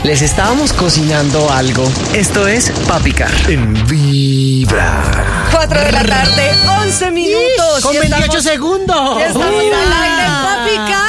les estábamos cocinando algo. Esto es Pa' Picar. En Vibra. 4 de la tarde, 11 minutos. Con 28 segundos. Ya estamos al aire en Pa'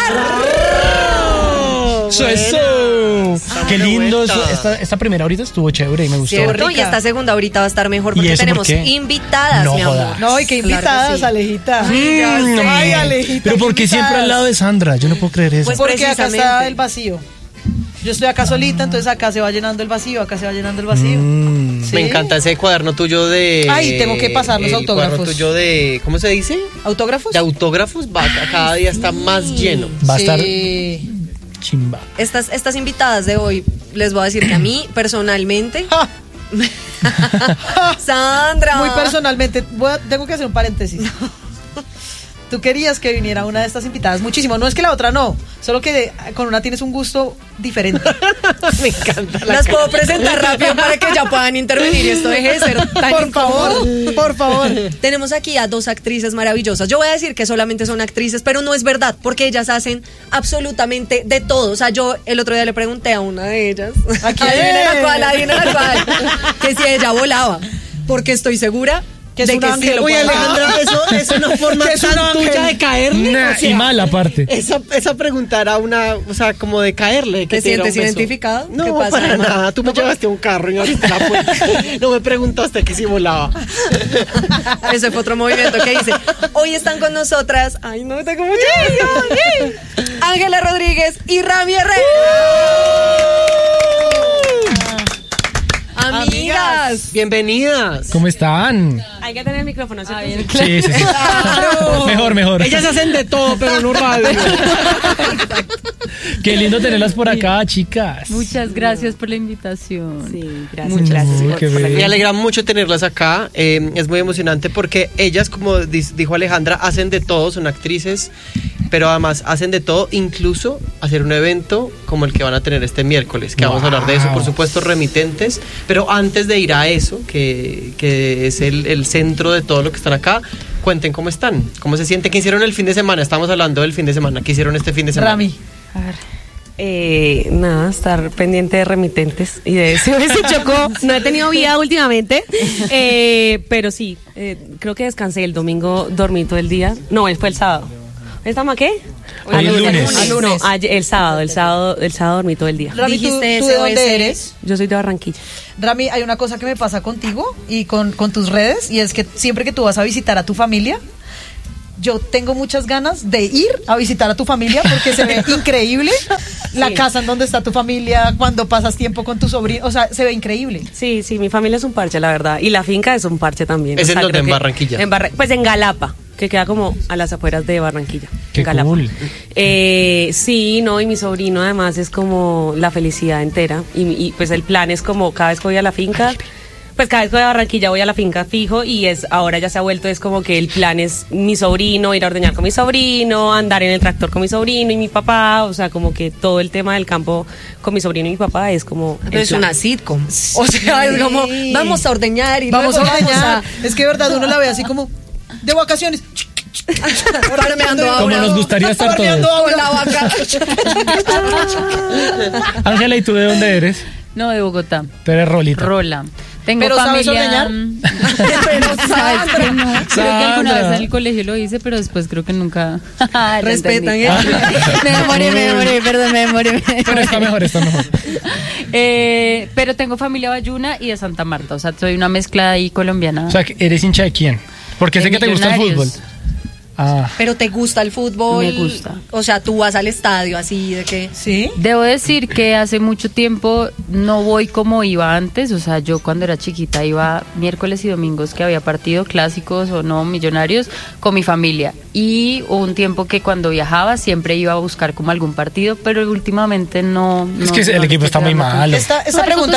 Picar. Eso. Qué lindo. Esta primera ahorita estuvo chévere y me gustó. Cierto, y esta segunda ahorita va a estar mejor porque ¿Y eso tenemos por qué? invitadas, No mi amor. jodas. No, y qué Claro invitadas, que sí. Alejita. Ay, Alejita. Pero ¿por qué siempre al lado de Sandra? Yo no puedo creer eso. Pues Porque acá está precisamente. el vacío. Yo estoy acá solita, entonces acá se va llenando el vacío, acá se va llenando el vacío. Sí. Me encanta ese cuaderno tuyo de... Ay, tengo que pasar los el autógrafos. cuaderno tuyo de... ¿Cómo se dice? ¿Autógrafos? De autógrafos. Cada día está más lleno. Va a estar Sí. chimba. Estas invitadas de hoy, les voy a decir que a mí, personalmente... Ja, Sandra. muy personalmente, tengo que hacer un paréntesis. Tú querías que viniera una de estas invitadas muchísimo. No es que la otra no, solo que con una tienes un gusto diferente. Me encanta. Las puedo presentar rápido para que ya puedan intervenir y esto deje de ser tan Por incómodo. favor, por favor. Tenemos aquí a dos actrices maravillosas. Yo voy a decir que solamente son actrices, pero no es verdad, porque ellas hacen absolutamente de todo. O sea, yo el otro día le pregunté a una de ellas, ¿A quién? adivinen la cual, que si ella volaba, porque estoy segura Que es de un que sí ángel. lo Oye, puede hacer. Alejandra, eso es una forma Que es un tan ángel. tuya de caerle. Nah, o sea, y mal aparte. Esa pregunta era una, o sea, como de caerle. Que ¿Te diera un sientes beso. identificado? No, ¿Qué pasa, para hermano? nada. Tú me llevaste a un carro y ahorita la puerta. No me preguntaste que si volaba. Ese fue otro movimiento que hice. Hoy están con nosotras. Ay, no, tengo mucha emoción. Ángela Rodríguez y Rami Herrera. Amigas. Bienvenidas. ¿Cómo están? Hay que tener el micrófono, ¿cierto? Sí. Mejor. Ellas hacen de todo, pero no radio. Qué lindo tenerlas por acá, chicas. Muchas gracias por la invitación. Sí, gracias. Muchas gracias. gracias. Qué bello. Me alegra mucho tenerlas acá. Es muy emocionante porque ellas, como dijo Alejandra, hacen de todo, son actrices, pero además hacen de todo, incluso hacer un evento como el que van a tener este miércoles, que vamos a hablar de eso, por supuesto, remitentes. Pero antes de ir a eso, que es el centro de todo lo que están acá, cuenten cómo están, cómo se sienten, qué hicieron el fin de semana. Estamos hablando del fin de semana, ¿qué hicieron este fin de semana? Rami. A ver. Nada, estar pendiente de remitentes y de eso se chocó. No he tenido vida últimamente, pero sí, creo que descansé el domingo, dormí todo el día. No, fue el sábado. ¿Estamos a qué? Hoy es lunes. Al lunes. No, el sábado dormí todo el día. Rami, ¿tú Dijiste de SOS. dónde eres? Yo soy de Barranquilla. Rami, hay una cosa que me pasa contigo y con tus redes, y es que siempre que tú vas a visitar a tu familia, yo tengo muchas ganas de ir a visitar a tu familia porque se ve increíble la Sí. casa en donde está tu familia, cuando pasas tiempo con tu sobrino, o sea, se ve increíble. Sí, mi familia es un parche, la verdad. Y la finca es un parche también. ¿Es en dónde? creo ¿En que- Barranquilla? Pues en Galapa, que queda como a las afueras de Barranquilla. Qué en Galapa. cool. Sí, no, y mi sobrino además es como la felicidad entera. Y pues el plan es como cada vez que voy a la finca, pues cada vez que voy a Barranquilla voy a la finca fijo y ahora ya se ha vuelto, es como que el plan es mi sobrino, ir a ordeñar con mi sobrino, andar en el tractor con mi sobrino y mi papá, o sea, como que todo el tema del campo con mi sobrino y mi papá es como el Es plan. una sitcom. O sea, es como, vamos a ordeñar y Vamos a luego ordeñar. Es que de verdad uno la ve así como de vacaciones. farmeando Como ahora nos gustaría estar Farmeando todos. con la vaca. Ángela, ¿y tú de dónde eres? No, de Bogotá. Tú eres Rolita. Rola. Tengo ¿Pero sabes familia. ordeñar? Pero sabes que no. Creo que alguna Sandra. vez en el colegio lo hice, pero después creo que nunca. Ya Respetan, entendí. Me demoré, perdón, me demoré. Pero está mejor. Pero tengo familia bayuna y de Santa Marta, o sea, soy una mezcla ahí colombiana. O sea, ¿eres hincha de quién? Porque De sé que te gusta el fútbol. Millonarios. Ah, Pero te gusta el fútbol. Me gusta. O sea, tú vas al estadio así de que. ¿Sí? Debo decir que hace mucho tiempo no voy como iba antes, o sea, yo cuando era chiquita iba miércoles y domingos que había partido, clásicos o no, Millonarios, con mi familia. Y hubo un tiempo que cuando viajaba siempre iba a buscar como algún partido, pero últimamente no. es que el equipo está muy malo. Esta pregunta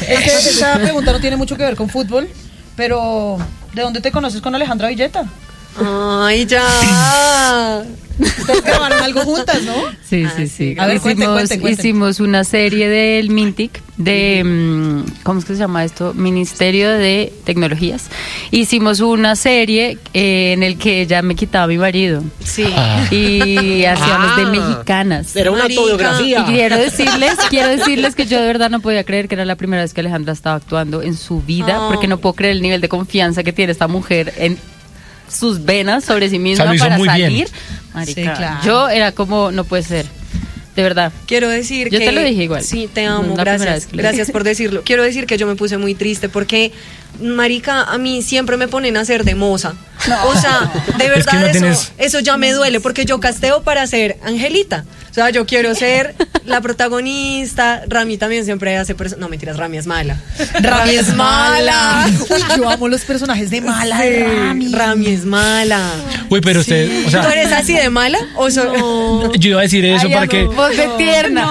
esta pregunta no tiene mucho que ver con fútbol, pero ¿de dónde te conoces con Alejandra Villeta? Ay, ya. Ustedes grabaron algo juntas, ¿no? Sí, sí. A ver, cuenten. Hicimos una serie del Mintic, de, ¿cómo es que se llama esto? Ministerio de Tecnologías. Hicimos una serie en el que ella me quitaba a mi marido. Sí. Y hacíamos de mexicanas. Era una Marica. autobiografía. Y quiero decirles que yo de verdad no podía creer que era la primera vez que Alejandra estaba actuando en su vida, porque no puedo creer el nivel de confianza que tiene esta mujer en sus venas sobre sí misma O sea, lo hizo para muy bien. salir. Marica, Sí, claro. yo era como, no puede ser, de verdad. Quiero decir Yo que... te lo dije igual. Sí, te amo, La primera gracias. vez que lo Gracias dije. por decirlo. Quiero decir que yo me puse muy triste porque, marica, a mí siempre me ponen a hacer de moza. O sea, de verdad que no eso, tienes- eso ya me duele porque yo casteo para ser Angelita. O sea, yo quiero ser la protagonista. Rami también siempre hace... No, mentiras, Rami es mala. Rami es mala. Uy, yo amo los personajes de mala de Rami. Rami es mala. Uy, pero usted, o sea, ¿Tú eres así de mala? ¿O yo iba a decir eso para que Voz de tierna.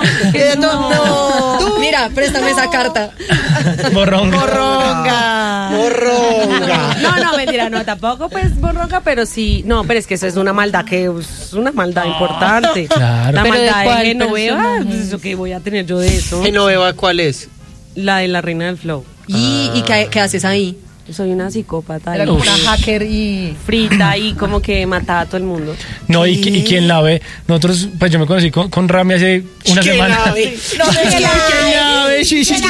No. Mira, préstame esa carta. borrón. Morronga. No, mentira, no, tampoco pues borroca, pero sí, no, pero es que eso es una maldad es una maldad importante. Claro. La Pero ¿de maldad cuál de Genoveva, personaje? pues, ¿eso qué voy a tener yo de eso? Genoveva, ¿cuál es? La de la reina del flow. ¿Y qué haces ahí? Yo soy una psicópata Era y como una hacker y... frita y como que mataba a todo el mundo. No, y quién la ve. Nosotros, pues yo me conocí con Rami hace una semana. No, ¿quién la ve? Sí, sí,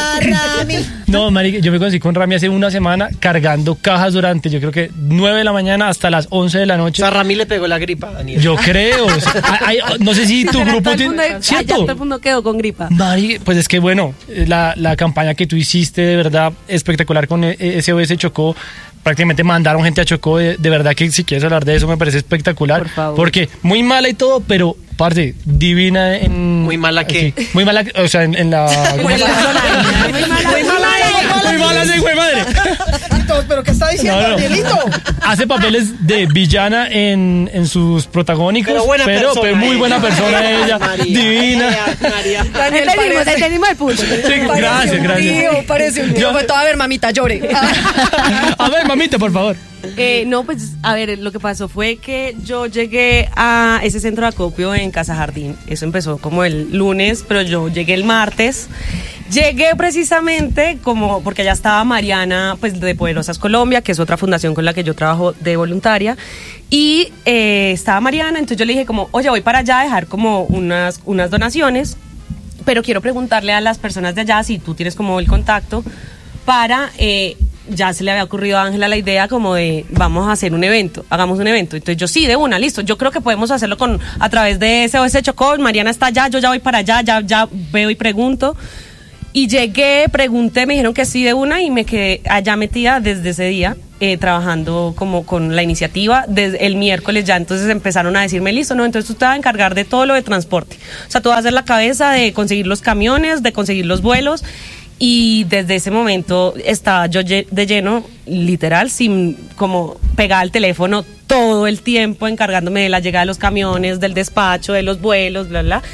No, marica, yo me conocí con Rami hace una semana cargando cajas durante, yo creo que 9 de la mañana hasta las 11 de la O noche. sea, Rami le pegó la gripa a Daniel. Yo creo. O sea, no sé si tu Pero grupo todo el tiene... mundo, allá ¿Cierto? todo el mundo quedó con gripa. Mari, pues es que bueno, la campaña que tú hiciste de verdad espectacular con SOS Chocó, prácticamente mandaron gente a Chocó, de verdad que si quieres hablar de eso me parece espectacular, Por favor. porque muy mala y todo, pero parce, divina en... ¿Muy mala qué? sí, muy mala, o sea, en la... Muy mala. sí, güey, madre. ¿Pero qué está diciendo, No, no. Danielito? Hace papeles de villana en sus protagónicos, Pero buena persona, pero muy buena persona ella, María. divina. María. Daniel Entendimos el punto. Sí, gracias, gracias. Parece un tío. Yo- Fue todo, a ver, mamita, llore. A ver, mamita, por favor. No, pues a ver, lo que pasó fue que yo llegué a ese centro de acopio en Casa Jardín. Eso empezó como el lunes, pero yo llegué el martes. Llegué precisamente como porque allá estaba Mariana, pues de Poderosas Colombia, que es otra fundación con la que yo trabajo de voluntaria. Y estaba Mariana, entonces yo le dije como, oye, voy para allá a dejar como unas donaciones, pero quiero preguntarle a las personas de allá si tú tienes como el contacto para... ya se le había ocurrido a Ángela la idea como de vamos a hacer un evento, hagamos un evento. Entonces yo sí, de una, listo, yo creo que podemos hacerlo a través de SOS Chocó, Mariana está allá, yo ya voy para allá, ya veo y pregunto. Y llegué, pregunté, me dijeron que sí de una y me quedé allá metida desde ese día, trabajando como con la iniciativa. Desde el miércoles ya entonces empezaron a decirme, listo, no, entonces tú te vas a encargar de todo lo de transporte. O sea, tú vas a hacer la cabeza de conseguir los camiones, de conseguir los vuelos. Y desde ese momento estaba yo de lleno, literal, sin como pegada al teléfono todo el tiempo, encargándome de la llegada de los camiones, del despacho, de los vuelos, bla, bla.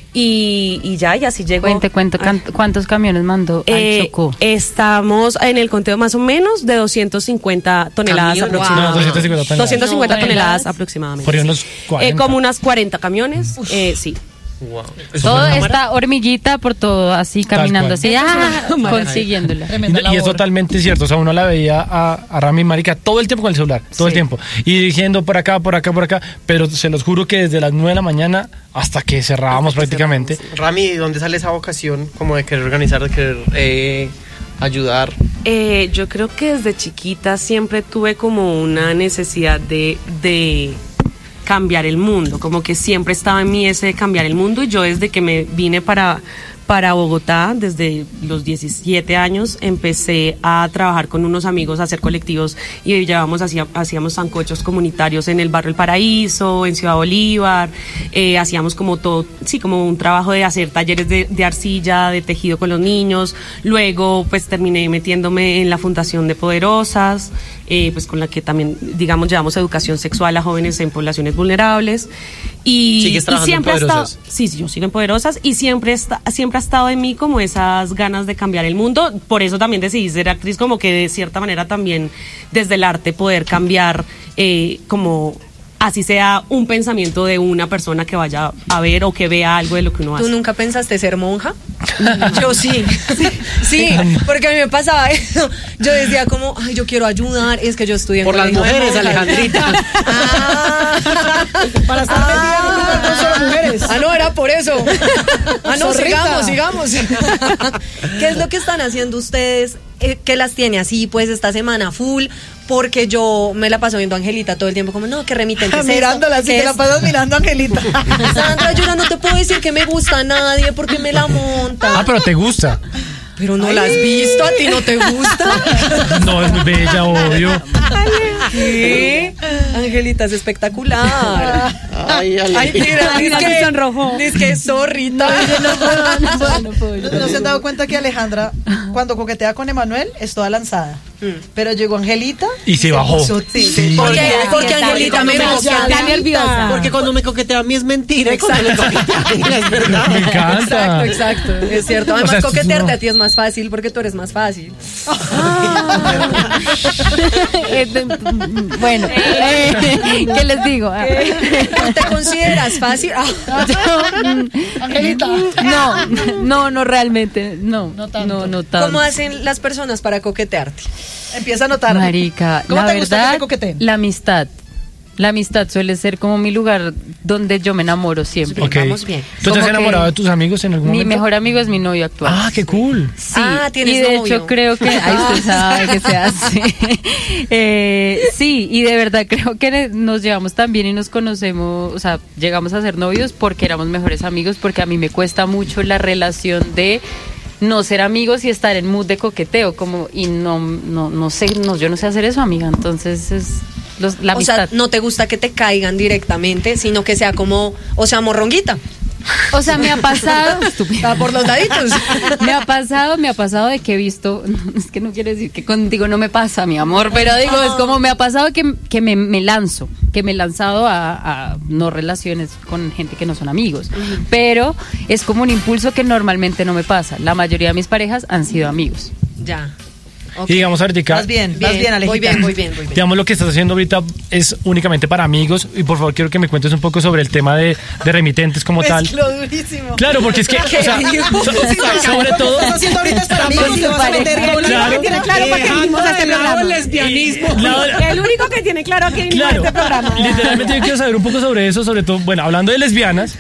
Y ya, y así llegó. Cuente, ¿cuántos camiones mandó al Chocó? Estamos en el conteo más o menos de 250 toneladas Camión, aproximadamente. wow. 250 toneladas. 250 No, toneladas toneladas. aproximadamente. Por ahí unos 40. Como unas 40 camiones, sí. Wow. Todo esta hormiguita por todo, así Tal caminando, cual. así, consiguiéndola. Tremenda Y es labor. totalmente cierto, o sea, uno la veía a Rami marica todo el tiempo con el celular, todo el tiempo, y dirigiendo por acá, pero se los juro que desde las 9 de la mañana hasta que cerrábamos prácticamente. Rami, ¿de dónde sale esa vocación como de querer organizar, de querer ayudar? Yo creo que desde chiquita siempre tuve como una necesidad de cambiar el mundo, como que siempre estaba en mí ese de cambiar el mundo, y yo desde que me vine para Bogotá, desde los 17 años, empecé a trabajar con unos amigos, a hacer colectivos, y hacíamos sancochos comunitarios en el barrio El Paraíso, en Ciudad Bolívar, hacíamos como todo, sí, como un trabajo de hacer talleres de arcilla, de tejido con los niños. Luego pues terminé metiéndome en la Fundación de Poderosas, pues con la que también, digamos, llevamos educación sexual a jóvenes en poblaciones vulnerables. Y ¿Sigues trabajando siempre en he estado, Poderosas? sí, yo sigo en Poderosas, y siempre ha estado en mí como esas ganas de cambiar el mundo. Por eso también decidí ser actriz, como que de cierta manera también desde el arte poder cambiar como así sea un pensamiento de una persona que vaya a ver o que vea algo de lo que uno hace. ¿Tú nunca pensaste ser monja? Yo sí. Sí, porque a mí me pasaba eso. Yo decía como, ay, yo quiero ayudar, es que yo estudié en Por las colegio de mujeres, monjas. Alejandrita. Para estar metida en un lugar con solo mujeres. Ah, no, era por eso. Ah, no, Zorrita. sigamos. ¿Qué es lo que están haciendo ustedes? Que las tiene así, pues, esta semana full, porque yo me la paso viendo a Angelita todo el tiempo, como, no, que remitente es Mirándola, esto, así ¿qué que la es? pasas mirando a Angelita. Sandra, yo ya no te puedo decir que me gusta a nadie porque me la monta. Ah, pero te gusta. Pero no la has visto, a ti no te gusta. No, es muy bella, obvio. ¿Qué? Angelita es espectacular. Ay, Ay, mira, Mira, se sonrojó. dice que es zorrita. ¿No se han dado cuenta que Alejandra, cuando coquetea con Emanuel, es toda lanzada? Pero llegó Angelita Y se bajó. puso- Sí. Porque Angelita me Está moca. nerviosa. Porque cuando me coquetea a mí es mentira y cuando me coquetea a mí es verdad. Me encanta. Exacto, es cierto. Además, O sea, coquetearte no. a ti es más fácil porque tú eres más fácil. Bueno, ¿qué les digo? ¿Tú te consideras fácil? Angelita. No, realmente, no. No tanto. No tanto. ¿Cómo hacen las personas para coquetearte? Empieza a notar. Marica, ¿Cómo la te gusta que verdad, te coqueteen? la amistad. La amistad suele ser como mi lugar donde yo me enamoro siempre. Ok. Vamos bien. ¿Tú te has Como enamorado que de tus amigos en algún Mi momento? mejor amigo es mi novio actual. Ah, qué cool. Sí, Ah, ¿tienes y de novio? hecho creo que, ay, usted sabe que se hace. Sí, y de verdad creo que nos llevamos tan bien y nos conocemos, o sea, llegamos a ser novios porque éramos mejores amigos, porque a mí me cuesta mucho la relación de no ser amigos y estar en mood de coqueteo, como, y no sé, yo no sé hacer eso, amiga, entonces es la O sea, amistad. no te gusta que te caigan directamente, sino que sea como, o sea, morronguita. O sea, me ha pasado, Está por los laditos. me ha pasado de que he visto, es que no quiere decir que contigo no me pasa, mi amor, pero digo, es como me ha pasado que me lanzo, que me he lanzado a no relaciones con gente que no son amigos, pero es como un impulso que normalmente no me pasa. La mayoría de mis parejas han sido amigos. Ya. Ok. Y digamos, ahorita, Vas bien, Alejita. voy bien. digamos, lo que estás haciendo ahorita es únicamente para amigos. Y por favor, quiero que me cuentes un poco sobre el tema de remitentes como tal. Mezcló durísimo. Claro, porque es que, o sea, sobre todo, Lo estás haciendo ahorita es para mí. Con te su vas a meter pareja. con Claro. Tiene claro para qué vinimos a este programa. el lesbianismo. El único que tiene claro que vinimos a claro, este programa. literalmente yo quiero saber un poco sobre eso, sobre todo, bueno, hablando de lesbianas.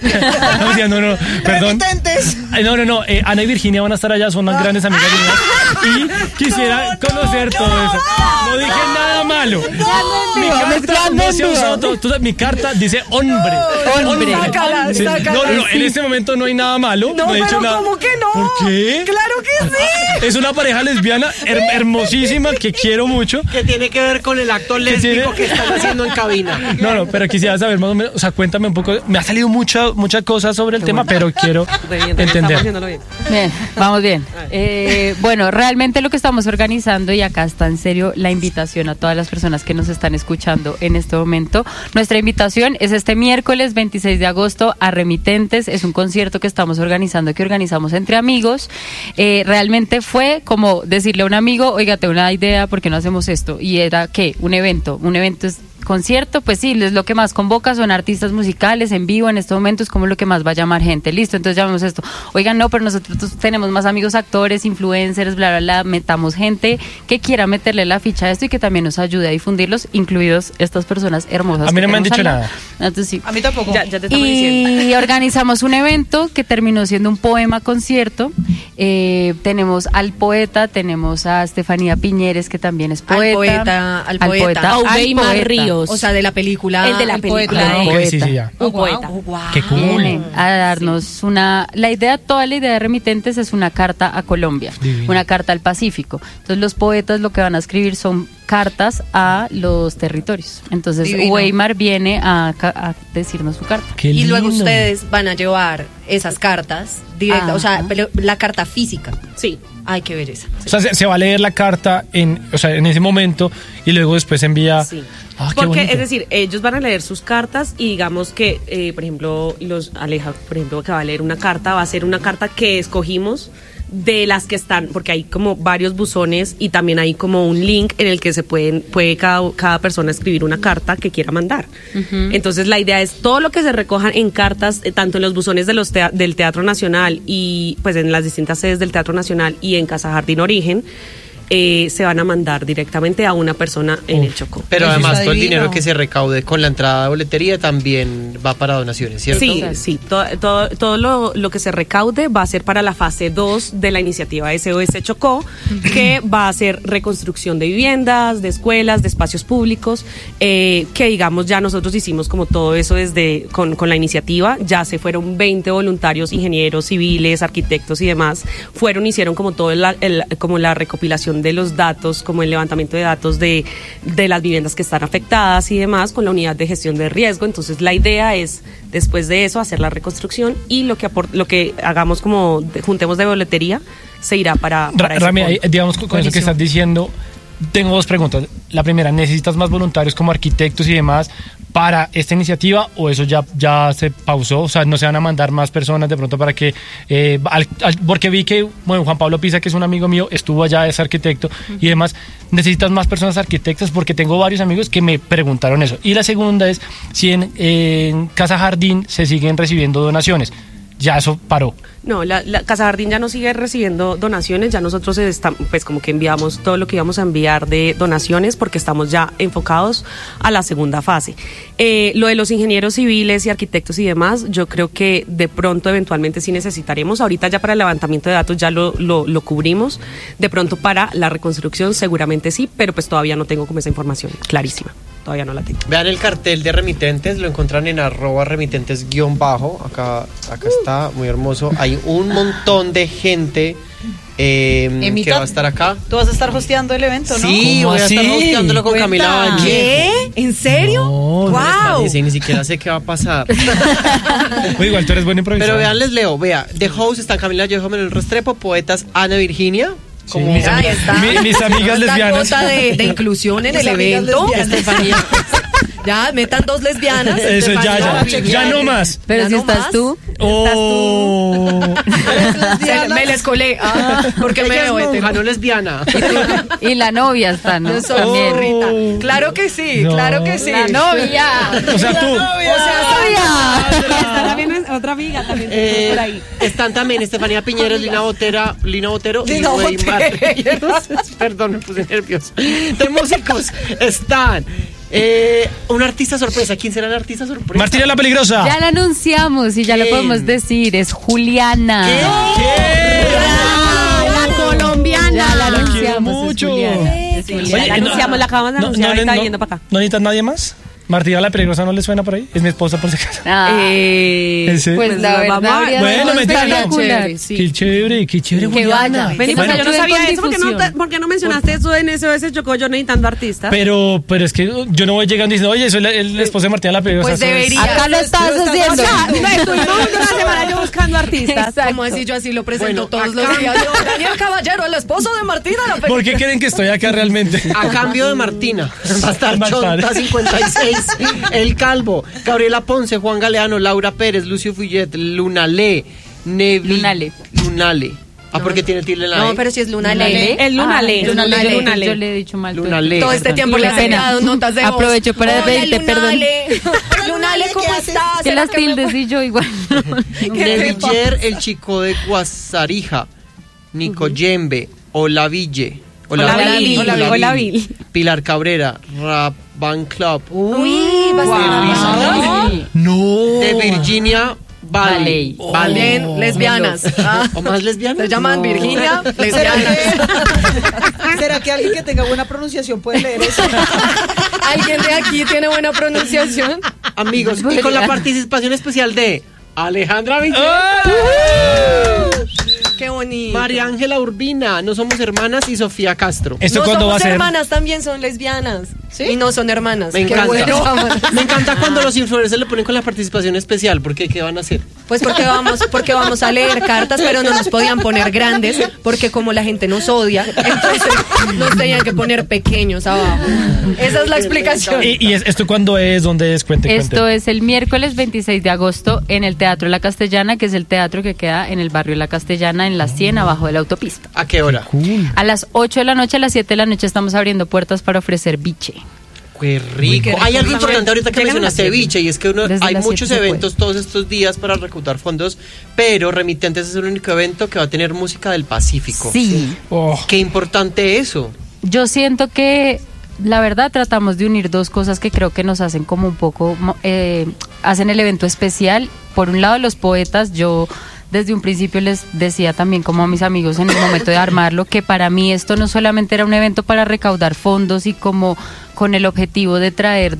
No, perdón. Remitentes. Ay, no, Ana y Virginia van a estar allá, son unas grandes amigas mías. Y quisiera conocer todo eso. No dije nada malo. Mi carta no se ha usado todo. Mi carta dice hombre. Hombre. Sácala, Sí. sácala. No, en este momento no hay nada malo. No, he dicho pero nada. ¿cómo que no? ¿Por qué? ¡Claro que sí! Es una pareja lesbiana hermosísima que quiero mucho. Que tiene que ver con el acto tiene- lésbico que están haciendo en cabina. No, pero quisiera saber más o menos, o sea, cuéntame un poco. Me ha salido mucha cosa sobre el tema, pero quiero Estamos entender. haciéndolo bien. Bien, vamos bien. Bueno, realmente lo que estamos organizando, y acá está en serio la invitación a todas las personas que nos están escuchando en este momento. Nuestra invitación es este miércoles 26 de agosto a Remitentes. Es un concierto que estamos organizando, que organizamos entre amigos. Realmente fue como decirle a un amigo, oiga, tengo una idea, ¿por qué no hacemos esto? Y era, ¿qué? Un evento. Un evento es concierto, pues sí, es lo que más convoca, son artistas musicales en vivo, en este momento es como lo que más va a llamar gente, listo, entonces llamamos esto, oigan, no, pero nosotros tenemos más amigos actores, influencers, bla, bla, bla, metamos gente que quiera meterle la ficha a esto y que también nos ayude a difundirlos, incluidos estas personas hermosas. A mí que no me han tenemos dicho al lado. nada. Entonces sí. A mí tampoco. Ya te estamos diciendo. Y organizamos un evento que terminó siendo un poema concierto. Tenemos al poeta, tenemos a Estefanía Piñeres, que también es poeta. Al poeta. A Weimar Ríos. O sea, de la película. El de la película. poeta. El Ok, poeta. sí, ya. Un poeta. Qué cool. Vienen a darnos toda la idea de Remitentes es una carta a Colombia, Divino. una carta al Pacífico. Entonces los poetas lo que van a escribir son cartas a los territorios. Entonces, Divino. Weimar viene a decirnos su carta. Qué Y luego lindo. ustedes van a llevar esas cartas directas, Ajá. o sea, pero la carta física. Sí. Ay, qué belleza. O sea, se va a leer la carta en ese momento y luego después se envía. Sí. Ah, qué Porque, bonito. es decir, ellos van a leer sus cartas y digamos que, por ejemplo, Aleja, por ejemplo, que va a leer una carta, va a ser una carta que escogimos de las que están, porque hay como varios buzones y también hay como un link en el que puede cada persona escribir una carta que quiera mandar. Entonces la idea es todo lo que se recojan en cartas, tanto en los buzones de del Teatro Nacional y pues en las distintas sedes del Teatro Nacional y en Casa Jardín Origen, se van a mandar directamente a una persona en el Chocó. Pero Eso además está todo el divino. dinero que se recaude con la entrada de boletería también va para donaciones, ¿cierto? Sí, sí, todo lo que se recaude va a ser para la fase 2 de la iniciativa SOS Chocó, que va a ser reconstrucción de viviendas, de escuelas, de espacios públicos, que digamos ya nosotros hicimos como todo eso con la iniciativa, ya se fueron 20 voluntarios, ingenieros civiles, arquitectos y demás, hicieron como todo como la recopilación de los datos, como el levantamiento de datos de las viviendas que están afectadas y demás con la unidad de gestión de riesgo. Entonces la idea es después de eso hacer la reconstrucción y lo que hagamos como juntemos de boletería se irá para ese Rami, fondo. digamos con eso que estás diciendo, tengo dos preguntas. La primera, ¿necesitas más voluntarios como arquitectos y demás para esta iniciativa o eso ya se pausó? O sea, ¿no se van a mandar más personas de pronto para que... porque vi que, bueno, Juan Pablo Pisa, que es un amigo mío, estuvo allá, es arquitecto y demás. ¿Necesitas más personas arquitectas? Porque tengo varios amigos que me preguntaron eso. Y la segunda es si en Casa Jardín se siguen recibiendo donaciones. Ya eso paró. No, la Casa Jardín ya no sigue recibiendo donaciones, ya nosotros pues como que enviamos todo lo que íbamos a enviar de donaciones porque estamos ya enfocados a la segunda fase. Lo de los ingenieros civiles y arquitectos y demás, yo creo que de pronto eventualmente sí necesitaremos, ahorita ya para el levantamiento de datos ya lo cubrimos, de pronto para la reconstrucción seguramente sí, pero pues todavía no tengo como esa información clarísima, todavía no la tengo. Vean el cartel de remitentes, lo encuentran en @remitentes_, acá está, muy hermoso. Hay un montón de gente que va a estar acá. Tú vas a estar hosteando el evento, ¿no? Sí, ¿Cómo voy a estar así? hosteándolo con Cuenta. Camila Vallejo. ¿Qué? ¿En serio? No, ¡Wow! Sí, ni siquiera sé qué va a pasar. Oye, igual tú eres buen improvisador. Pero vean, les leo, vea, The Host está Camila Vallejo, Manuel Restrepo, poetas Ana Virginia, Sí, mis Ahí amigas- está. mis amigas Esta lesbianas. cuota de inclusión en Mis el amigas evento. lesbianas. Estefanía. Ya, metan 2 lesbianas. Eso, Estefanía, ya no más. Pero ¿Ya si no estás más? tú, Oh. Me les colé. Porque me ella es veo monja, hetero. no lesbiana. y la novia está, ¿no? Yo soy También. Rita. Claro que sí, No. claro que sí. La novia. O sea, tú. Está también otra amiga también por ahí. Están también Estefanía Piñeros, Lina Botero y Lina Weimar. Botero. Perdón, me puse nervioso. De músicos están un artista sorpresa. ¿Quién será el artista sorpresa? Martina la Peligrosa. Ya la anunciamos y ya lo ¿Quién? podemos decir, es Juliana. La colombiana. Ya la La quiero anunciamos, es mucho. Juliana. Es Sí, Juliana. la anunciamos, la acabamos de anunciar ahorita yendo para acá. ¿No necesitas nadie más? ¿Martina la Peligrosa no le suena por ahí? Es mi esposa por si acaso. Ah, ¿En serio? pues la vamos verdad a- habría Bueno, sido mentira, no. espectacular. Qué chévere Que Juliana. vaya. Vení, Bueno, porque yo no ayuden sabía con eso, difusión. ¿por qué no mencionaste eso en SOS Chocó? Yo necesitando artistas. Pero es que yo no voy llegando y diciendo, oye, soy el esposo de Martina la Peligrosa. Pues Eso es- debería. Acá lo estás haciendo. Estuvimos una semana yo buscando artistas. Exacto. Como así yo así lo presento Bueno, todos acá- los días. Yo, Daniel Caballero, el esposo de Martina la ¿Por qué creen que estoy acá realmente? A cambio de Martina, va a estar Va a estar. Chonta 56, El Calvo, Gabriela Ponce, Juan Galeano, Laura Pérez, Lucio Fullet, Lunale, Lunale. Lunale. Ah, porque tiene tilde en la No, E. pero si es Luna Lele. Lele. El Lunale. Lunale. Lunale. Yo le he dicho mal. Lunale. Todo este tiempo le has Pena. enviado notas de voz. Aprovecho para Hola, pedirte perdón. Lunale. Lunale, ¿cómo estás? Que ¿Será las que me- tildes y yo igual. Neviller, El Chico de Guasarija, Nico Yembe, Olaville, Olaville. Pilar Cabrera, Raban Club, Uy, bastante. No. de Virginia Valley. Bien, lesbianas. Ah, ¿O más lesbianas? se llaman No. Virginia, ¿Será lesbianas. ¿Será que alguien que tenga buena pronunciación puede leer eso? ¿Alguien de aquí tiene buena pronunciación? Amigos, y con la participación especial de Alejandra Villera. Qué bonito. bonito. María Ángela Urbina, no somos hermanas, y Sofía Castro. ¿Esto no cuándo va a somos ser? hermanas, también son lesbianas. ¿Sí? Y no son hermanas. Me Qué encanta. bueno. Me encanta cuando los influencers le ponen con la participación especial, porque ¿qué van a hacer? Pues porque vamos a leer cartas, pero no nos podían poner grandes, porque como la gente nos odia, entonces nos tenían que poner pequeños abajo. Esa es la explicación. ¿Y esto cuándo es? ¿Dónde es? Cuente. Esto es el miércoles 26 de agosto en el Teatro La Castellana, que es el teatro que queda en el barrio La Castellana, en la 100, abajo de la autopista. ¿A qué hora? A las 8 de la noche, a las 7 de la noche estamos abriendo puertas para ofrecer biche. Qué rico. Hay algo importante ahorita que mencionaste, Biche, y es que Desde hay las muchos 7 se eventos todos estos días para recaudar fondos, pero Remitentes es el único evento que va a tener música del Pacífico. Sí. Oh. Qué importante eso. Yo siento que la verdad tratamos de unir dos cosas que creo que nos hacen como un poco, hacen el evento especial. Por un lado, los poetas, yo desde un principio les decía también como a mis amigos en el momento de armarlo, que para mí esto no solamente era un evento para recaudar fondos y como con el objetivo de traer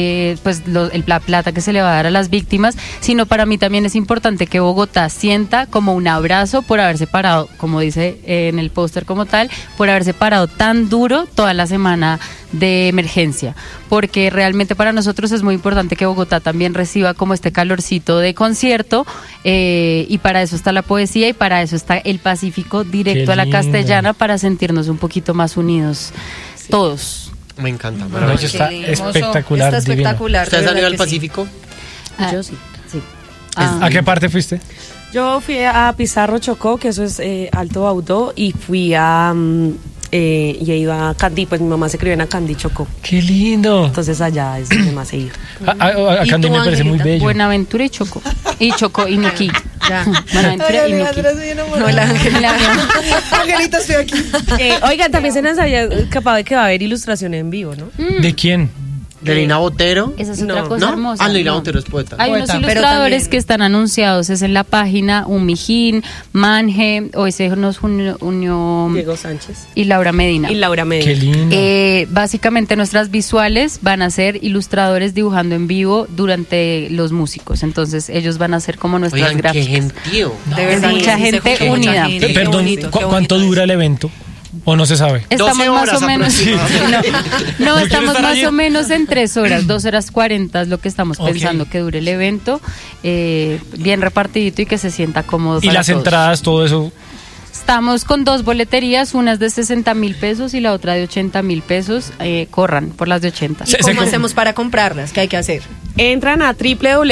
la plata que se le va a dar a las víctimas, sino para mí también es importante que Bogotá sienta como un abrazo por haberse parado, como dice en el póster como tal, por haberse parado tan duro toda la semana de emergencia, porque realmente para nosotros es muy importante que Bogotá también reciba como este calorcito de concierto, y para eso está la poesía y para eso está el Pacífico directo a la Castellana, para sentirnos un poquito más unidos todos. Me encanta. Bueno, Ay, eso está qué lindo. espectacular. Está divino. espectacular. ¿Ustedes de han ido verdad al que sí. Pacífico? Yo sí. ¿A qué parte fuiste? Yo fui a Pizarro Chocó, que eso es Alto Baudó, y fui a... y he ido a Candí, pues mi mamá se crió en Candí, Chocó. ¡Qué lindo! Entonces allá es donde más he ido. A ¿Y Candí tú, me parece muy Angelita? bello. Buenaventura y Chocó. Y Chocó y Nuquí. Ya. Buenaventura y Nuquí. Hola, Ángela. Angelita, estoy aquí. Oigan, también se nos había capaz de que va a haber ilustración en vivo, ¿no? ¿De quién? ¿De Lina Botero? Esa es No. otra cosa ¿No? hermosa. Ah, Lina no. Botero es poeta. Hay unos Poeta. Pero ilustradores también- que están anunciados, es en la página Umijín, Manje, hoy se nos unió Diego Sánchez y Laura Medina. y Laura ¡Qué Medina. lindo! Básicamente nuestras visuales van a ser ilustradores dibujando en vivo durante los músicos, entonces ellos van a ser como nuestras Oigan, qué gráficas. gentío. De verdad, mucha que sí se gente junta mucha unida. gente. Qué Perdón, bonito, qué ¿cuánto bonito dura el evento? ¿O no se sabe? Estamos 12 más horas o menos, aproximadamente. no, Yo quiero estamos estar más allí. o menos en 3 horas, 2 horas 40 es lo que estamos Ok. pensando que dure el evento, bien repartidito y que se sienta cómodo Y para las todos. entradas, todo eso. Estamos con 2 boleterías, una es de 60,000 pesos y la otra de 80,000 pesos, corran por las de 80. ¿Y cómo hacemos para comprarlas? ¿Qué hay que hacer? Entran a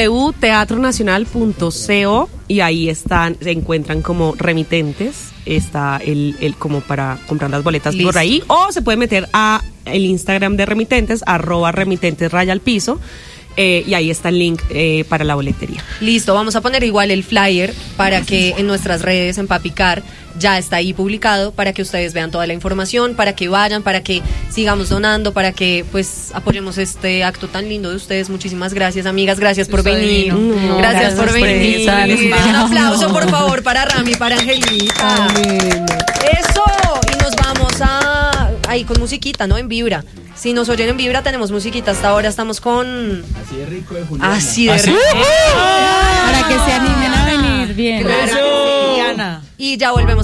www.teatronacional.co y ahí se encuentran como remitentes. Está el como para comprar las boletas Listo. por ahí. O se puede meter a el Instagram de remitentes, @remitentes_al_piso. Y ahí está el link para la boletería. Listo, vamos a poner igual el flyer para que en nuestras redes, en Papicar, ya está ahí publicado para que ustedes vean toda la información, para que vayan, para que sigamos donando, para que pues apoyemos este acto tan lindo de ustedes. Muchísimas gracias, amigas, gracias por Está venir. divino. Gracias por Gracias por venir. invitarnos. Un aplauso, por favor, para Rami, para Angelita. Eso, y nos vamos ahí con musiquita, ¿no? En Vibra. Si nos oyen en Vibra, tenemos musiquita. Hasta ahora estamos con... Así de rico de Juliana. Así de rico. Para que se animen a venir bien. Claro. Diana. Y ya volvemos.